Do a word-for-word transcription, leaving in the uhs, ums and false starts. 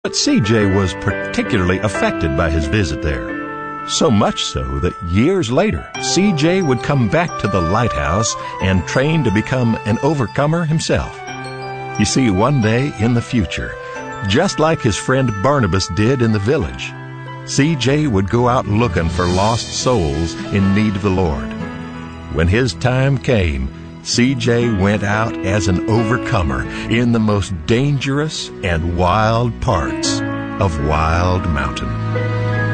But C J was particularly affected by his visit there. So much so that years later, C J would come back to the lighthouse and train to become an overcomer himself. You see, one day in the future, just like his friend Barnabas did in the village, C J would go out looking for lost souls in need of the Lord. When his time came, C J went out as an overcomer in the most dangerous and wild parts of Wild Mountain.